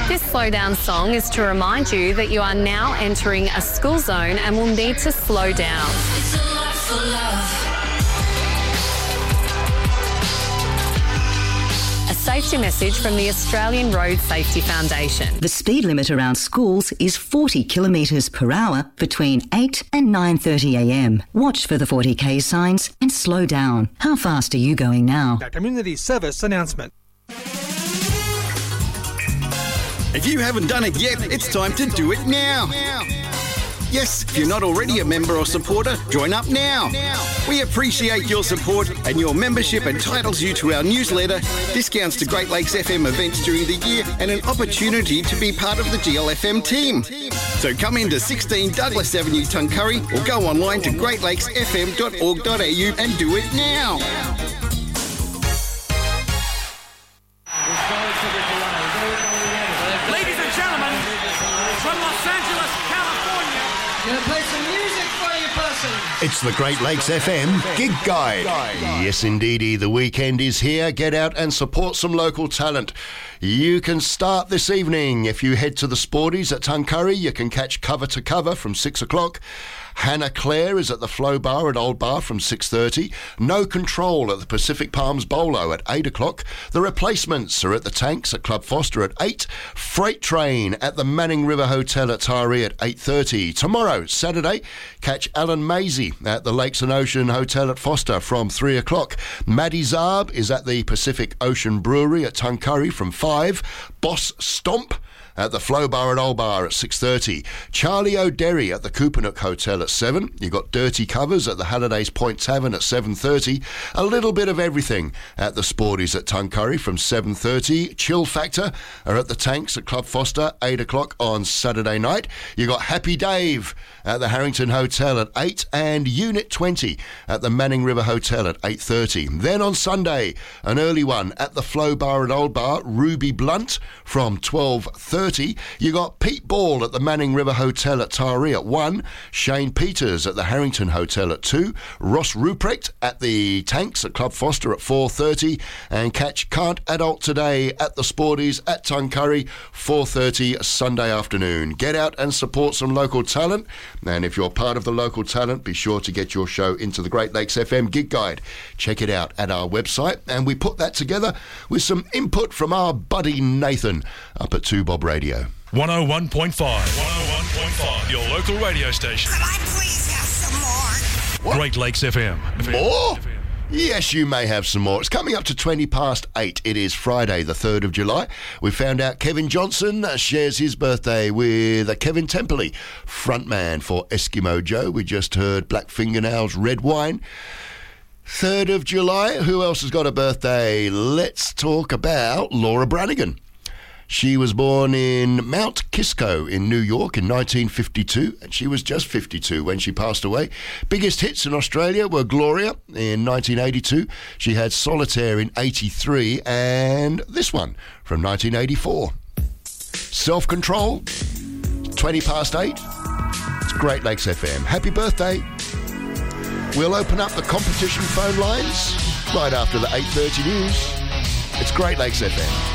This slow down song is to remind you that you are now entering a school zone and will need to slow down. It's a lot for love. A safety message from the Australian Road Safety Foundation. The speed limit around schools is 40 kilometres per hour between 8 and 9:30am. Watch for the 40k signs and slow down. How fast are you going now? A community service announcement. If you haven't done it yet, it's time to do it now. Yes, if you're not already a member or supporter, join up now. We appreciate your support, and your membership entitles you to our newsletter, discounts to Great Lakes FM events during the year, and an opportunity to be part of the GLFM team. So come into 16 Douglas Avenue, Tuncurry, or go online to greatlakesfm.org.au and do it now. Ladies and gentlemen, from Los Angeles, California, gonna play some music for you, person. It's the Great Lakes FM Gig Guide. Yes, indeedy, the weekend is here. Get out and support some local talent. You can start this evening. If you head to the Sporties at Tuncurry, you can catch Cover to Cover from 6 o'clock. Hannah Clare is at the Flow Bar at Old Bar from 6:30. No Control at the Pacific Palms Bolo at 8 o'clock. The Replacements are at the Tanks at Club Foster at 8. Freight Train at the Manning River Hotel at Taree at 8:30. Tomorrow, Saturday, catch Alan Maisie at the Lakes and Ocean Hotel at Foster from 3 o'clock. Maddie Zarb is at the Pacific Ocean Brewery at Tuncurry from 5. Boss Stomp at the Flow Bar at Old Bar at 6:30. Charlie O'Derry at the Coopanook Hotel at 7. You've got Dirty Covers at the Hallidays Point Tavern at 7:30. A little bit of everything at the Sporties at Tuncurry from 7:30. Chill Factor are at the Tanks at Club Foster, 8 o'clock on Saturday night. You've got Happy Dave at the Harrington Hotel at 8 and Unit 20 at the Manning River Hotel at 8:30. Then on Sunday, an early one at the Flow Bar at Old Bar, Ruby Blunt from 12:30. You got Pete Ball at the Manning River Hotel at Taree at 1. Shane Peters at the Harrington Hotel at 2. Ross Ruprecht at the Tanks at Club Foster at 4:30. And catch Can't Adult Today at the Sporties at Tuncurry, 4:30 Sunday afternoon. Get out and support some local talent. And if you're part of the local talent, be sure to get your show into the Great Lakes FM Gig Guide. Check it out at our website. And we put that together with some input from our buddy Nathan up at 2 Bob Radio. 101.5. 101.5. Your local radio station. Could I please have some more? What? Great Lakes FM. More? Yes, you may have some more. It's coming up to 20 past 8. It is Friday, the 3rd of July. We found out Kevin Johnson shares his birthday with Kevin Temperley, frontman for Eskimo Joe. We just heard Black Fingernails, Red Wine. 3rd of July. Who else has got a birthday? Let's talk about Laura Branigan. She was born in Mount Kisco in New York in 1952, and she was just 52 when she passed away. Biggest hits in Australia were Gloria in 1982. She had Solitaire in 83, and this one from 1984. Self-Control, 20 past 8. It's Great Lakes FM. Happy birthday. We'll open up the competition phone lines right after the 8:30 news. It's Great Lakes FM.